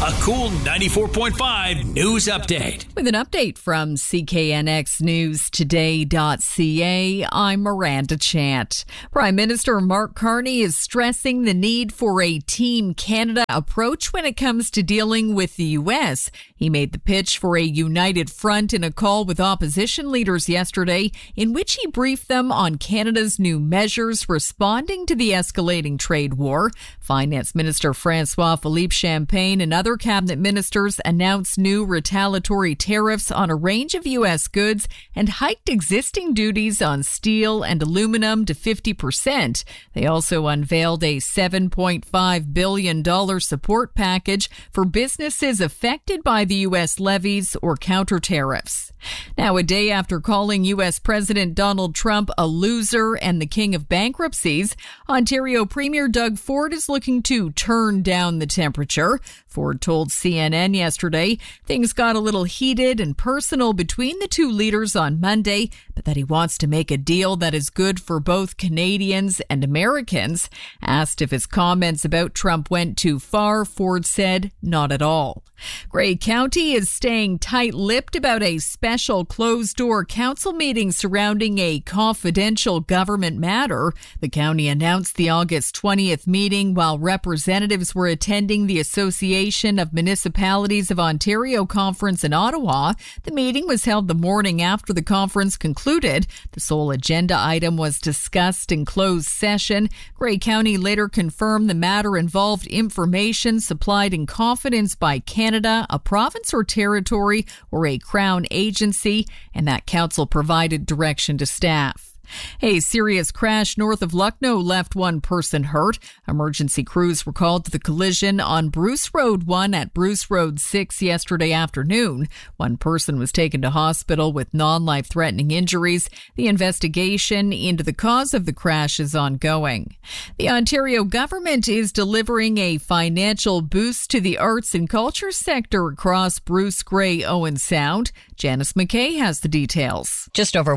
A cool 94.5 news update. With an update from CKNXNewsToday.ca, I'm Miranda Chant. Prime Minister Mark Carney is stressing the need for a Team Canada approach when it comes to dealing with the U.S. He made the pitch for a united front in a call with opposition leaders yesterday, in which he briefed them on Canada's new measures responding to the escalating trade war. Finance Minister François-Philippe Champagne and other cabinet ministers announced new retaliatory tariffs on a range of U.S. goods and hiked existing duties on steel and aluminum to 50%. They also unveiled a $7.5 billion support package for businesses affected by the U.S. levies or counter tariffs. Now, a day after calling U.S. President Donald Trump a loser and the king of bankruptcies, Ontario Premier Doug Ford is looking to turn down the temperature. Ford told CNN yesterday things got a little heated and personal between the two leaders on Monday, but that he wants to make a deal that is good for both Canadians and Americans. Asked if his comments about Trump went too far, Ford said, not at all. Grey County is staying tight-lipped about a special closed-door council meeting surrounding a confidential government matter. The county announced the August 20th meeting while representatives were attending the Association of Municipalities of Ontario conference in Ottawa. The meeting was held the morning after the conference concluded. The sole agenda item was discussed in closed session. Grey County later confirmed the matter involved information supplied in confidence by Canada, a province or territory, or a Crown agency, and that council provided direction to staff. A serious crash north of Lucknow left one person hurt. Emergency crews were called to the collision on Bruce Road 1 at Bruce Road 6 yesterday afternoon. One person was taken to hospital with non-life-threatening injuries. The investigation into the cause of the crash is ongoing. The Ontario government is delivering a financial boost to the arts and culture sector across Bruce Grey Owen Sound. Janice McKay has the details. Just over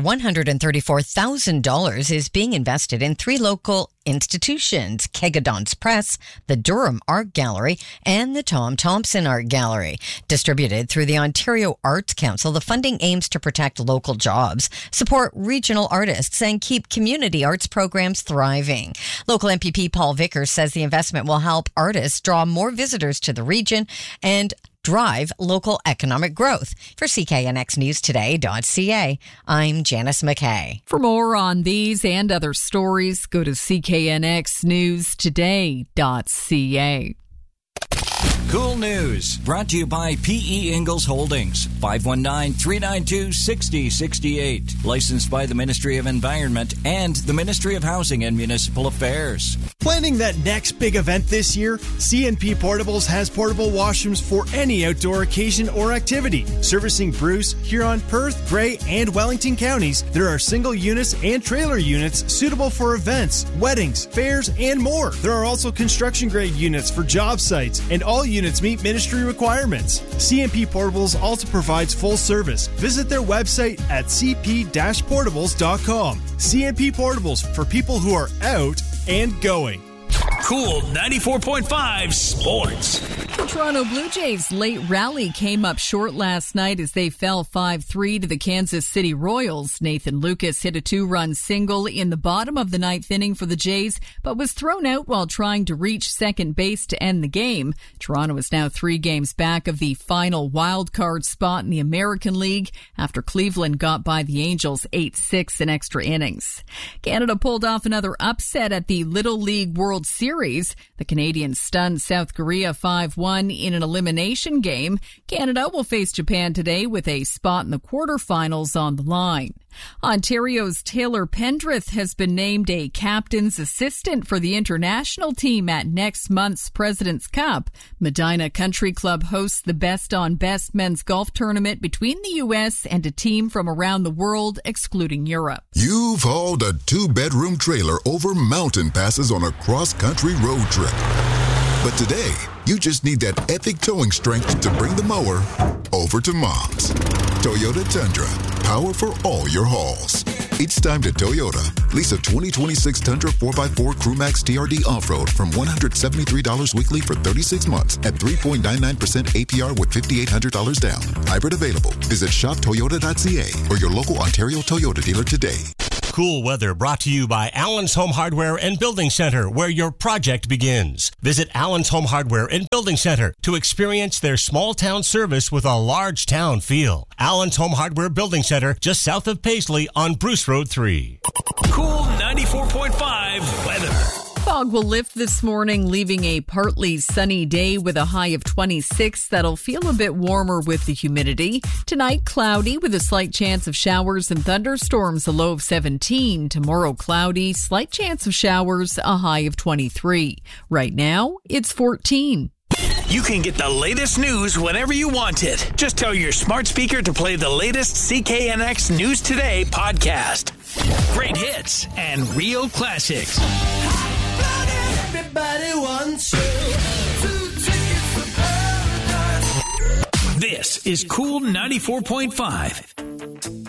$134,000 is being invested in three local institutions: Kegadons Press, the Durham Art Gallery, and the Tom Thompson Art Gallery. Distributed through the Ontario Arts Council, the funding aims to protect local jobs, support regional artists, and keep community arts programs thriving. Local MPP Paul Vickers says the investment will help artists draw more visitors to the region and drive local economic growth. For CKNXNewsToday.ca, I'm Janice McKay. For more on these and other stories, go to CKNXNewsToday.ca. Cool news brought to you by P.E. Ingalls Holdings, 519-392-6068. Licensed by the Ministry of Environment and the Ministry of Housing and Municipal Affairs. Planning that next big event this year? CNP Portables has portable washrooms for any outdoor occasion or activity. Servicing Bruce, Huron, Perth, Grey, and Wellington counties, there are single units and trailer units suitable for events, weddings, fairs, and more. There are also construction-grade units for job sites, and all units meet ministry requirements. CNP Portables also provides full service. Visit their website at cp-portables.com. CNP Portables, for people who are out and going. Cool 94.5 Sports. The Toronto Blue Jays' late rally came up short last night as they fell 5-3 to the Kansas City Royals. Nathan Lucas hit a 2-run single in the bottom of the ninth inning for the Jays, but was thrown out while trying to reach second base to end the game. Toronto is now 3 games back of the final wild card spot in the American League after Cleveland got by the Angels 8-6 in extra innings. Canada pulled off another upset at the Little League World Series. The Canadians stunned South Korea 5-1 in an elimination game. Canada will face Japan today with a spot in the quarterfinals on the line. Ontario's Taylor Pendrith has been named a captain's assistant for the international team at next month's President's Cup. Medina Country Club hosts the best-on-best men's golf tournament between the U.S. and a team from around the world, excluding Europe. You've hauled a 2-bedroom trailer over mountain passes on a cross-country road trip. But today, you just need that epic towing strength to bring the mower over to Mom's. Toyota Tundra, power for all your hauls. It's time to Toyota. Lease a 2026 Tundra 4x4 Crewmax TRD Off-Road from $173 weekly for 36 months at 3.99% APR with $5,800 down. Hybrid available. Visit shoptoyota.ca or your local Ontario Toyota dealer today. Cool weather brought to you by Allen's Home Hardware and Building Center, where your project begins. Visit Allen's Home Hardware and Building Center to experience their small town service with a large town feel. Allen's Home Hardware Building Center, just south of Paisley on Bruce Road 3. Cool 94.5 weather. Fog will lift this morning, leaving a partly sunny day with a high of 26. That'll feel a bit warmer with the humidity. Tonight, cloudy with a slight chance of showers and thunderstorms, a low of 17. Tomorrow, cloudy, slight chance of showers, a high of 23. Right now, it's 14. You can get the latest news whenever you want it. Just tell your smart speaker to play the latest CKNX News Today podcast. Great hits and real classics. Everybody wants you. This is Cool 94.5.